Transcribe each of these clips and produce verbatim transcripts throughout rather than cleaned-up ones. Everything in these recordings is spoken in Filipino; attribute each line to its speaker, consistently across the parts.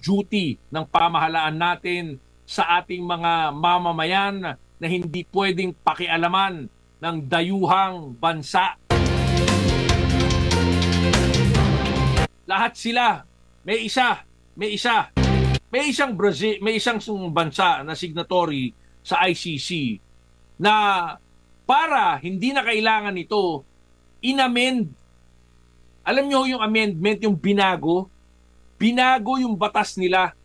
Speaker 1: duty ng pamahalaan natin sa ating mga mamamayan na hindi pwedeng pakialaman ng dayuhang bansa. Lahat sila, may isa, may isa, may isang Brazil, may isang bansa na signatory sa I C C na para hindi na kailangan ito, inamend. Alam nyo yung amendment, yung binago? Binago yung batas nila.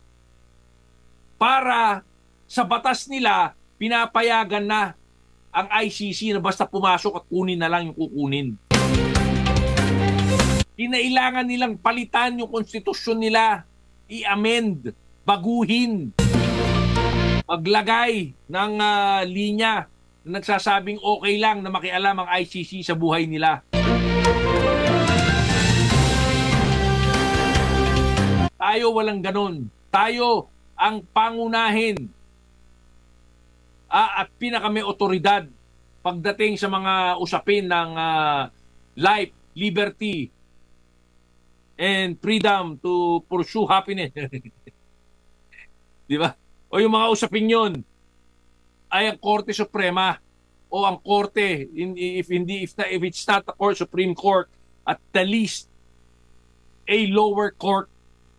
Speaker 1: Para sa batas nila, pinapayagan na ang I C C na basta pumasok at kunin na lang yung kukunin. Kinailangan nilang palitan yung konstitusyon nila, i-amend, baguhin, maglagay ng uh, linya na nagsasabing okay lang na makialam ang I C C sa buhay nila. Tayo walang ganon. Tayo ang pangunahin ah, at pinakamay otoridad pagdating sa mga usapin ng uh, life, liberty, and freedom to pursue happiness. Di ba? O yung mga usapin yun ay ang Korte Suprema o ang Korte, if hindi if, if it's not the Court, Supreme Court, at the least a lower court.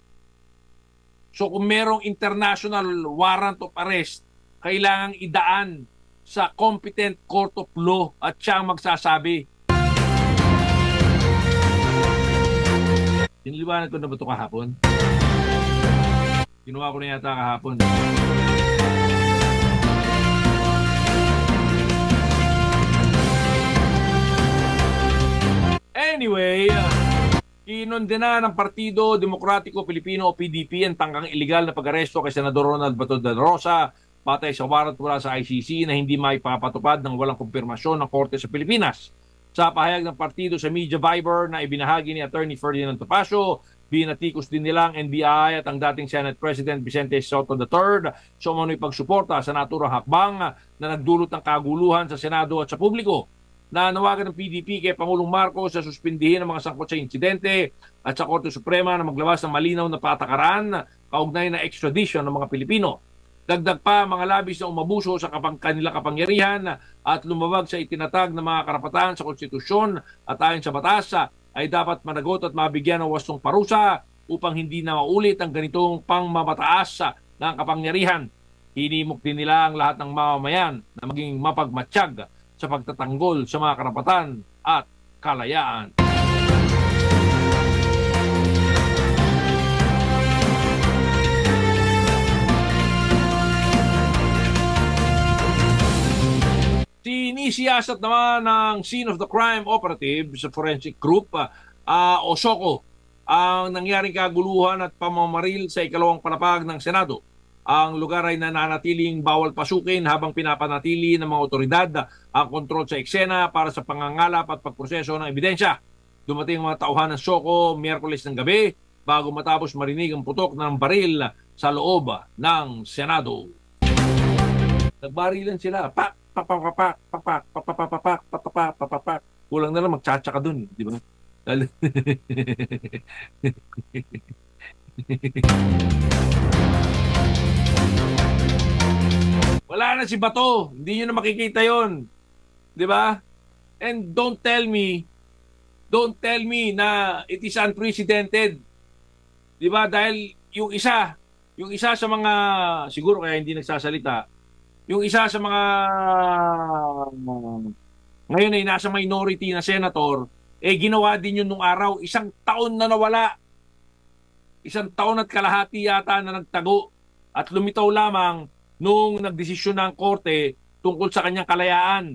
Speaker 1: So kung merong international warrant of arrest, kailangang idaan sa competent court of law at siya ang magsasabi. Siniliwanag ko na ba ito kahapon? Ginawa ko na yata kahapon. Anyway, kinondena ng Partido Demokratiko Pilipino o P D P ang tangkang iligal na pag-aresto kay Senador Ronald Bato de la Rosa patay sa warrant mula sa I C C na hindi maipapatupad ng walang kumpirmasyon ng Korte sa Pilipinas. Sa pahayag ng partido sa Media Viber na ibinahagi ni Attorney Ferdinand Topacio, binatikos din nila ang N B I at ang dating Senate President Vicente Soto the third sa umano'y pagsuporta sa naturang hakbang na nagdulot ng kaguluhan sa Senado at sa publiko. Nanawagan ng P D P kay Pangulong Marcos sa suspindihin ang mga sangkot sa insidente at sa Korte Suprema na maglabas ng malinaw na patakaran kaugnay na extradition ng mga Pilipino. Dagdag pa, mga labis na umabuso sa kapang kanila kapangyarihan at lumabag sa itinatag ng mga karapatan sa konstitusyon at ayon sa batas ay dapat managot at mabigyan ng wastong parusa upang hindi na maulit ang ganitong pangmamataas ng kapangyarihan. Hinimok din nila ang lahat ng mamamayan na maging mapagmatsyag sa pagtatanggol sa mga karapatan at kalayaan. Sinisiyasat naman ng Scene of the Crime Operative sa Forensic Group uh, o SOCO ang nangyaring kaguluhan at pamamaril sa ikalawang palapag ng Senado. Ang lugar ay nananatiling bawal pasukin habang pinapanatili ng mga otoridad ang kontrol sa eksena para sa pangangalap at pagproseso ng ebidensya. Dumating ang mga tauhan ng SOCO Miyerkules ng gabi bago matapos marinig ang putok ng baril sa loob ng Senado. Nagbarilan sila. Pak, pak, pak, pak, pak, pak, pak, pak, pak, pak, pak, pak, pak, pak, pak. Kulang na lang magtsatsa ka dun, di ba? Wala na si Bato. Hindi nyo na makikita yon, di ba? And don't tell me, don't tell me na it is unprecedented. Di ba? Dahil yung isa, yung isa sa mga, siguro kaya hindi nagsasalita, yung isa sa mga, ngayon ay nasa minority na senator, eh ginawa din yun nung araw, isang taon na nawala. Isang taon at kalahati yata na nagtago at lumitaw lamang nung nagdesisyon ng korte tungkol sa kanyang kalayaan.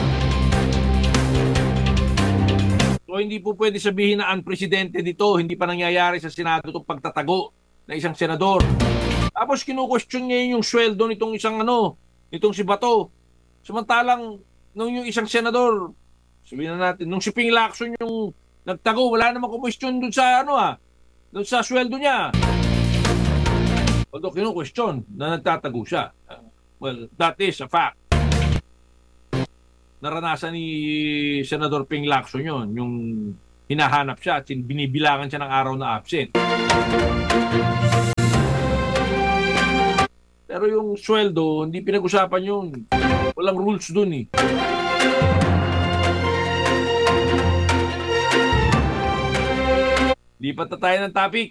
Speaker 1: So hindi po pwede sabihin na unprecedented ito, hindi pa nangyayari sa Senado itong pagtatago na isang senador. Tapos kinu-question niya yung sweldo nitong isang ano, nitong si Bato. Samantalang nung yung isang senador, sabihin na natin, nung si Ping Lacson yung nagtago, wala namang kumwestiyon dun sa ano ah, dun sa sweldo niya. Although kinu-question na nagtatago siya. Well, that is a fact. Naranasan ni Senador Ping Lacson yun, yung hinahanap siya at binibilangan siya ng araw na absent. Pero yung sweldo, hindi pinag-usapan yun. Walang rules dun eh. Lipat na tayo ng topic.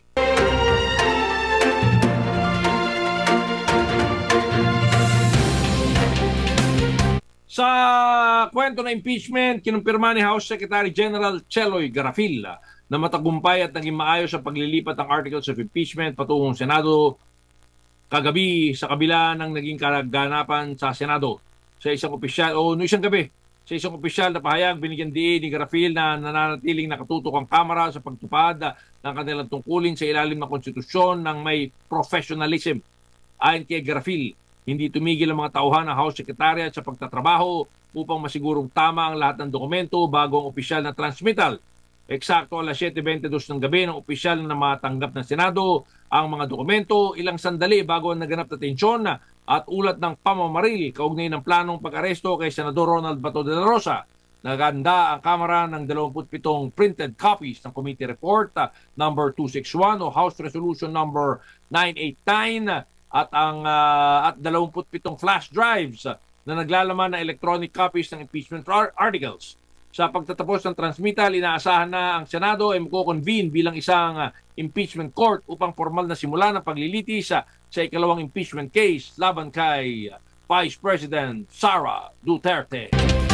Speaker 1: Sa kwento na impeachment, kinumpirma ni House Secretary General Cheloy Garafil na matagumpay at naging maayos sa paglilipat ng articles of impeachment patungong Senado kagabi sa kabila ng naging kaganapan sa Senado. Sa isang opisyal, o no, isang gabi, sa isang opisyal na pahayag, binigyan din ni Garafil na nananatiling nakatutok ang Kamara sa pagtupad ng kanilang tungkulin sa ilalim ng konstitusyon ng may professionalism. Ayon kay Garafil, hindi tumigil ang mga tauhan ng House Secretariat sa pagtatrabaho upang masigurong tama ang lahat ng dokumento bago ang opisyal na transmittal. Eksakto alas siyete bentidós ng gabi ng opisyal na matanggap ng Senado ang mga dokumento, ilang sandali bago ang naganap na tensyon at ulat ng pamamaril kaugnay ng planong pag-aresto kay Senador Ronald Bato de la Rosa. Naganda ang Kamara ng dalawampu't pitong printed copies ng Committee Report uh, number two sixty-one o House Resolution number nine eighty-nine at ang uh, at dalawampu't pitong flash drives uh, na naglalaman ng electronic copies ng impeachment articles. Sa pagtatapos ng transmittal, inaasahan na ang Senado ay magko-convene bilang isang uh, impeachment court upang formal na simula ng paglilitis uh, sa ikalawang impeachment case laban kay uh, Vice President Sara Duterte.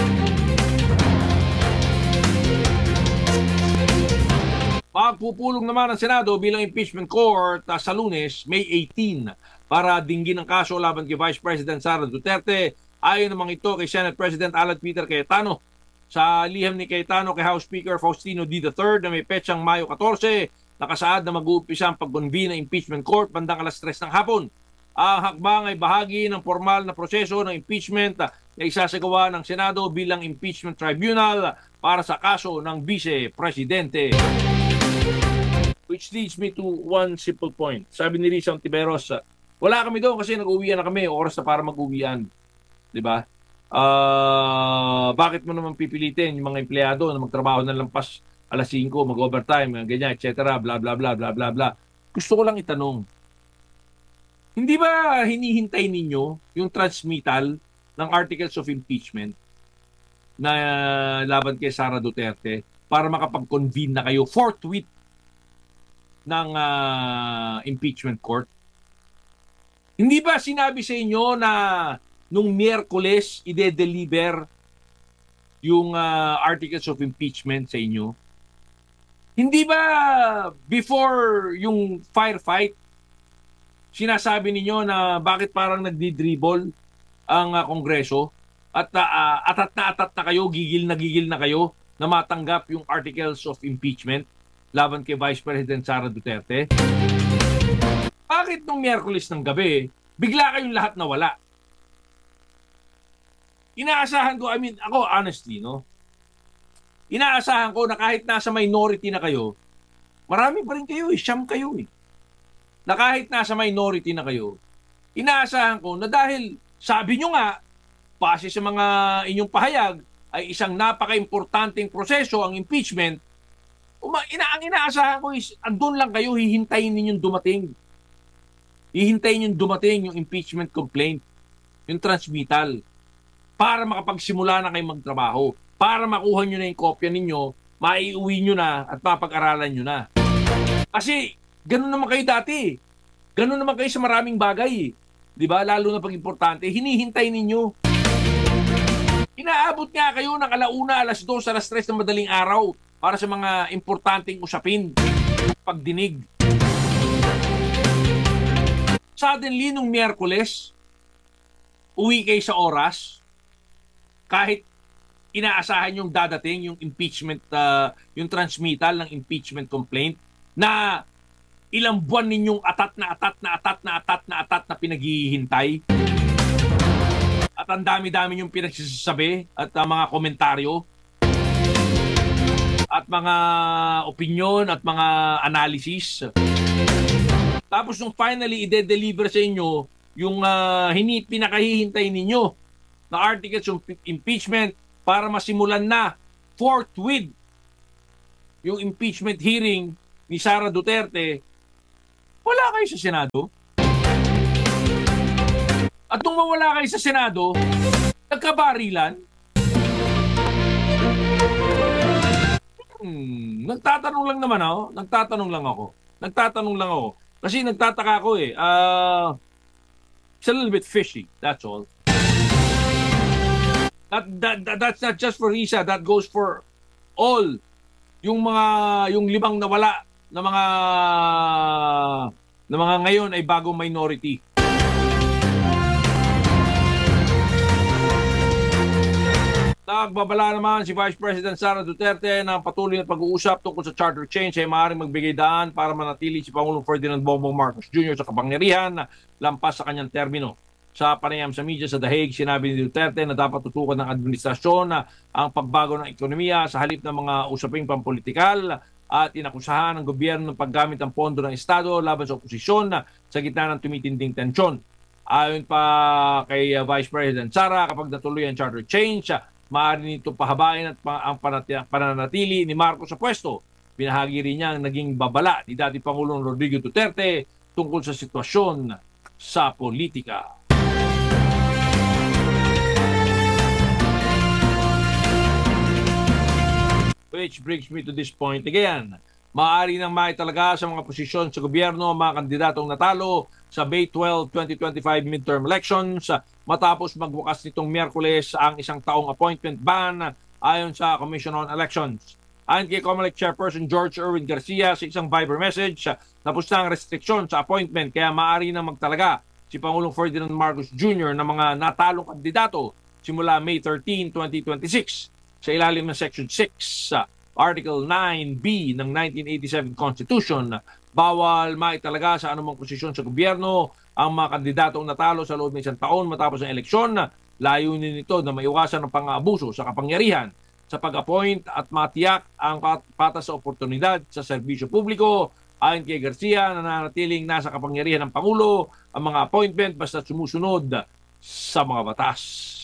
Speaker 1: Pagpupulong naman ng Senado bilang impeachment court uh, sa Lunes, May eighteenth, para dinggin ang kaso laban kay Vice President Sara Duterte. Ayon naman ito kay Senate President Alan Peter Cayetano. Sa liham ni Cayetano kay House Speaker Faustino D. the third na may petsang Mayo fourteen, nakasaad na mag-uumpisa ang pag-convene ng impeachment court bandang alas tres ng hapon. Ang hakbang ay bahagi ng formal na proseso ng impeachment na isasagawa ng Senado bilang impeachment tribunal para sa kaso ng Vice Presidente. Which leads me to one simple point. Sabi ni Risa Ontiveros, wala kami doon kasi nag-uwian na kami, oras na para mag-uwian. Diba? Uh, bakit mo naman pipilitin yung mga empleyado na magtrabaho ng lampas alas singko, mag-overtime, ganyan, et cetera, bla bla bla bla bla bla. Gusto ko lang itanong, hindi ba hinihintay ninyo yung transmittal ng articles of impeachment na laban kay Sara Duterte para makapag-convene na kayo forthwith ng uh, impeachment court? Hindi ba sinabi sa inyo na nung Miyerkules ide-deliver yung uh, articles of impeachment sa inyo? Hindi ba before yung firefight, sinasabi ninyo na bakit parang nagdi-dribble ang uh, Kongreso at uh, atat na atat na kayo, gigil na gigil na kayo na matanggap yung articles of impeachment laban kay Vice President Sara Duterte? Bakit nung Miyerkules ng gabi, bigla kayong lahat nawala? Inaasahan ko, I mean, ako honestly, no? Inaasahan ko na kahit nasa minority na kayo, marami pa rin kayo eh, siyam kayo eh. Na kahit nasa minority na kayo, inaasahan ko na dahil sabi nyo nga, base sa mga inyong pahayag, ay isang napaka-importanting proseso ang impeachment, uma, ina, ang inaasahan ko is, andun lang kayo, hihintayin ninyong dumating. Hihintayin ninyong dumating yung impeachment complaint, yung transmittal, para makapagsimula na kayong magtrabaho, para makuha nyo na yung kopya ninyo, maiuwi nyo na at mapag-aralan nyo na. Kasi, ganun naman kayo dati. Ganun naman kayo sa maraming bagay. Di ba? Lalo na pag importante, hinihintay ninyo. Inaabot nga kayo ng alauna, alas dos, alas tres ng madaling araw para sa mga importanteng usapin, pagdinig. Suddenly, nung Miyerkules, uwi kayo sa oras, kahit inaasahan yung dadating, yung impeachment, uh, yung transmittal ng impeachment complaint, na ilang buwan ninyong atat na atat na atat na atat na atat na pinaghihintay. At ang dami-dami yung pinagsasabi at uh, mga komentaryo at mga opinion at mga analysis. Tapos nung finally ide-deliver sa inyo yung uh, hini pinakahihintay ninyo na articles of impeachment para masimulan na forthwith yung impeachment hearing ni Sara Duterte, wala kayo sa Senado. At nung mawala kayo sa Senado, nagkabarilan. Hmm, nagtatanong lang naman ako. Nagtatanong lang ako. Nagtatanong lang ako. Kasi nagtataka ako eh. Uh, it's a little bit fishy. That's all. That, that, that, that's not just for Risa. That goes for all. Yung mga, yung limang nawala na mga, na mga ngayon ay bagong minority. Nagbabala naman si Vice President Sara Duterte ng patuloy na pag-uusap tungkol sa charter change ay maaaring magbigay daan para manatili si Pangulong Ferdinand Bongbong Marcos Junior sa kapangyarihan lampas sa kanyang termino. Sa panayam sa media sa The Hague, sinabi ni Duterte na dapat tutukan ng administrasyon ang pagbago ng ekonomiya sa halip ng mga usaping pampolitikal at inakusahan ng gobyerno ng paggamit ng pondo ng Estado laban sa oposisyon sa gitna ng tumitinding tensyon. Ayon pa kay Vice President Sara, kapag natuloy ang charter change, maaari nito pahabain at pa, ang pananatili ni Marcos sa pwesto. Pinahagi rin niya ang naging babala ni dating Pangulong Rodrigo Duterte tungkol sa sitwasyon sa politika. Which brings me to this point again. Maaari nang maitalaga sa mga posisyon sa gobyerno ang mga kandidatong natalo sa May twelfth, twenty twenty-five midterm elections matapos magbukas nitong Miyerkules ang isang taong appointment ban ayon sa Commission on Elections. Ayon kay COMELEC Chairperson George Erwin Garcia sa isang Viber message, tapos na ang restriksyon sa appointment kaya maaari nang magtalaga si Pangulong Ferdinand Marcos Junior ng mga natalong kandidato simula May thirteenth, twenty twenty-six sa ilalim ng Section six sa Article nine B ng nineteen eighty-seven Constitution. Bawal maitalaga sa anumang posisyon sa gobyerno ang mga kandidatong natalo sa loob ng isang taon matapos ng eleksyon. Layunin nito na maiwasan ang pang-aabuso sa kapangyarihan sa pag-appoint at matiyak ang patas sa oportunidad sa serbisyo publiko. Ayon kay Garcia, nananatiling nasa kapangyarihan ng Pangulo ang mga appointment basta sumusunod sa mga batas.